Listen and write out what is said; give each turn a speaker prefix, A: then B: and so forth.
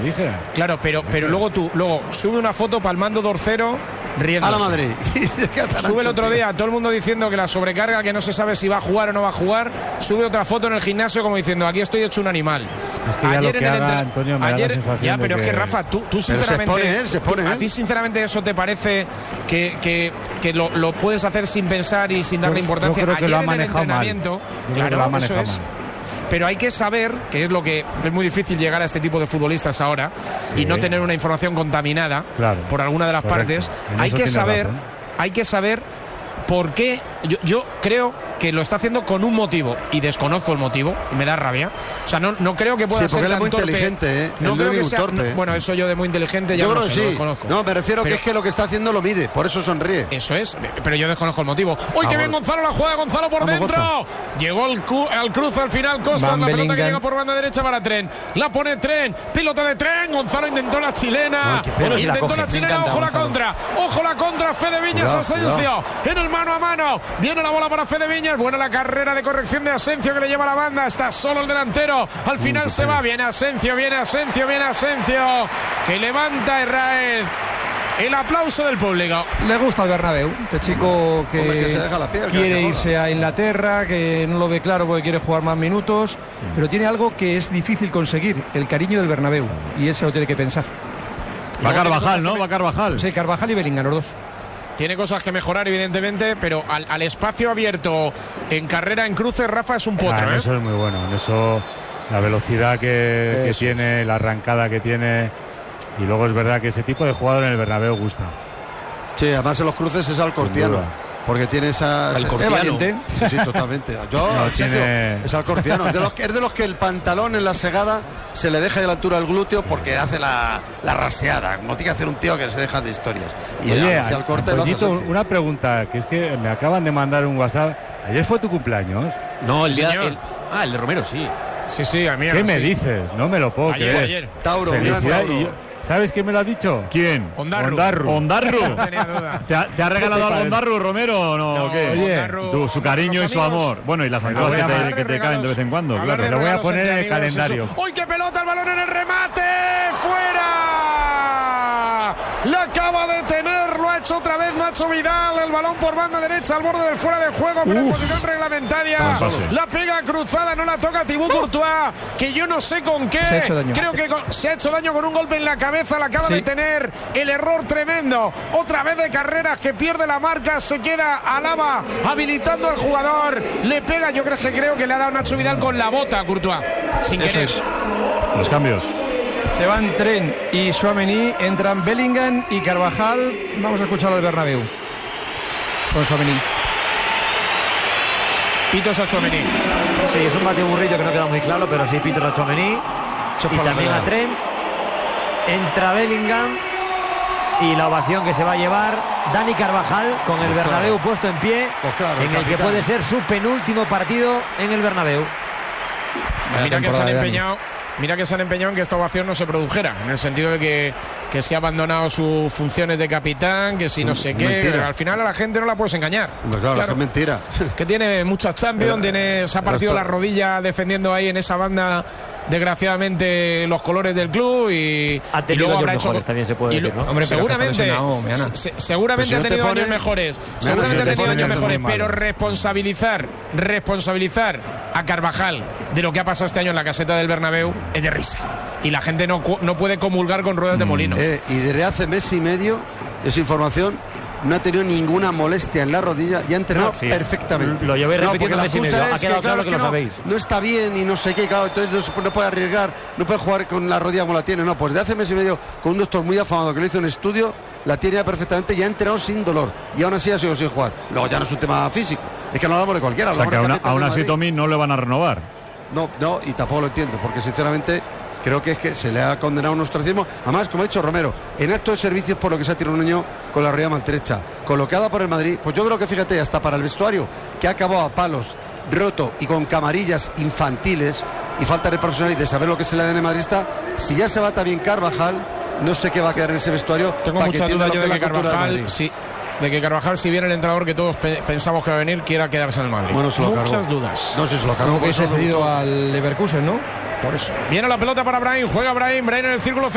A: dije.
B: Claro, pero luego sube una foto palmando Dorcero riéndose.
C: A la Madrid.
B: Sube el otro día todo el mundo diciendo que la sobrecarga, que no se sabe si va a jugar o no va a jugar. Sube otra foto en el gimnasio como diciendo, aquí estoy hecho un animal.
A: Es que ayer ya lo que haga, Antonio, me da la sensación
B: ya, pero
A: de
B: es que Rafa, tú sinceramente,
C: se pone,
B: ¿a ti sinceramente eso te parece que lo puedes hacer sin pensar y sin darle importancia?
A: Yo creo que
B: ayer
A: lo ha
B: en el
A: manejado
B: entrenamiento,
A: mal.
B: claro, eso es. Pero hay que saber, que es lo que es muy difícil llegar a este tipo de futbolistas ahora, y no tener una información contaminada por alguna de las partes. Hay que saber por qué. Yo creo que lo está haciendo con un motivo y desconozco el motivo y me da rabia. O sea, no creo que pueda ser tan
C: muy
B: torpe.
C: Inteligente,
B: no creo que sea
C: torpe.
B: bueno, eso yo de muy inteligente ya
C: yo
B: no
C: creo
B: sé,
C: sí.
B: lo desconozco.
C: No, me refiero que es que lo que está haciendo lo mide, por eso sonríe.
B: Eso es, pero yo desconozco el motivo. ¡Uy, qué bien Gonzalo! La jugada de Gonzalo por dentro. Goza. Llegó al cruce al final Costa, la pelota que llega por banda derecha para Tren. La pone Tren, pilota de Tren. Gonzalo intentó la chilena. Intentó la chilena, ojo la contra. Ojo la contra, Fede Viñas, Asensio. En el mano a mano. Viene la bola para Fede Viñas. Buena la carrera de corrección de Asensio que le lleva la banda. Está solo el delantero. Al final se va. Viene Asensio. Que levanta Herrera. El aplauso del público.
D: Le gusta el Bernabéu. Este chico que
C: se deja la piel,
D: quiere irse a Inglaterra, que no lo ve claro porque quiere jugar más minutos, pero tiene algo que es difícil conseguir, el cariño del Bernabéu. Y eso lo tiene que pensar.
A: Va Carvajal, ¿no? Va Carvajal.
D: Sí, Carvajal y Bellingham, los dos.
B: Tiene cosas que mejorar, evidentemente, pero al espacio abierto en carrera, en cruce, Rafa es un potro.
A: Eso es muy bueno. En eso, la velocidad que tiene, la arrancada que tiene. Y luego es verdad que ese tipo de jugador en el Bernabéu gusta.
C: Sí, además en los cruces es alcortiano. Porque tiene esa... Sí, totalmente. Es alcortiano. Es de los que el pantalón en la segada se le deja a la altura del glúteo porque hace la raseada. Como tiene que hacer un tío que se deja de historias. Y
A: oye,
C: hacia el corte lo hace
A: una pregunta, que es que me acaban de mandar un WhatsApp. ¿Ayer fue tu cumpleaños?
E: No, el día... el de Romero, sí.
B: Sí, a mí.
A: ¿Qué me dices? No me lo puedo creer.
B: Ayer.
C: Tauro,
A: ¿Sabes quién me lo ha dicho?
B: ¿Quién?
A: Ondarru.
B: No tenía duda.
A: ¿Te ha regalado algo Ondarru, Romero, o no?
B: No,
A: ¿qué?
B: Oye,
A: su cariño y su amor. Bueno, y las anchoas que te caen de vez en cuando, claro. Le voy a poner en el calendario.
B: ¡Uy, qué pelota! El balón en el remate. ¡Fuera! La acaba de tener, lo ha hecho otra vez Nacho Vidal. El balón por banda derecha al borde del fuera de juego, pero en posición reglamentaria. La pega cruzada, no la toca Thibaut Courtois, que yo no sé con qué. Creo que se ha hecho daño con un golpe en la cabeza. La acaba de tener, el error tremendo. Otra vez de Carreras que pierde la marca. Se queda Alaba habilitando al jugador. Le pega, yo creo que le ha dado Nacho Vidal con la bota a Courtois. Sin querer.
A: Los cambios.
D: Se van Tren y Tchouaméni, entran Bellingham y Carvajal. Vamos a escuchar al Bernabéu con Tchouaméni.
B: Pitos a Tchouaméni.
F: Sí, es un batido burrillo que no queda muy claro, pero sí pitos a Tchouaméni. Y también a Trent. Entra Bellingham y la ovación que se va a llevar Dani Carvajal con el Bernabéu puesto en pie, en el que puede ser su penúltimo partido en el Bernabéu.
B: Mira que se han empeñado en que esta ovación no se produjera, en el sentido de que se ha abandonado sus funciones de capitán, que si no sé qué, al final a la gente no la puedes engañar.
C: Claro, es mentira.
B: Que tiene muchas Champions, se ha partido la rodilla defendiendo ahí en esa banda, desgraciadamente, los colores del club y luego habrá hecho
F: también se puede decir, ¿no?
B: Hombre, seguramente ha tenido años mejores, pero responsabilizar a Carvajal de lo que ha pasado este año en la caseta del Bernabéu es de risa, y la gente no puede comulgar con ruedas de molino.
C: Y desde hace mes y medio, esa información, no ha tenido ninguna molestia en la rodilla y ha entrenado perfectamente.
F: Lo llevé repitiendo mes y medio. Ha quedado claro que lo sabéis.
C: No está bien y no sé qué, claro, entonces no puede arriesgar, no puede jugar con la rodilla como la tiene. No, pues de hace mes y medio, con un doctor muy afamado que le hizo un estudio, la tiene ya perfectamente y ha entrenado sin dolor. Y aún así ha sido sin jugar. Luego ya no es un tema físico. Es que no hablamos de cualquiera.
A: O sea, que aún así Tommy no le van a renovar.
C: No, y tampoco lo entiendo, porque sinceramente creo que es que se le ha condenado un ostracismo. Además, como ha dicho Romero, en acto de servicios por lo que se ha tirado un niño con la rodilla maltrecha, colocada por el Madrid, pues yo creo que, fíjate, hasta para el vestuario, que ha acabado a palos, roto y con camarillas infantiles y falta de profesionalidad y de saber lo que es el ADN madridista, si ya se va también Carvajal, no sé qué va a quedar en ese vestuario.
B: Tengo mucha duda yo de que Carvajal, si viene el entrenador que todos pensamos que va a venir, quiera quedarse en el Madrid.
C: Bueno,
B: muchas dudas.
C: No sé si se lo cargó.
D: Como que se ha cedido al Leverkusen, ¿no?
B: Por eso. Viene la pelota para Brahim, juega Brahim en el círculo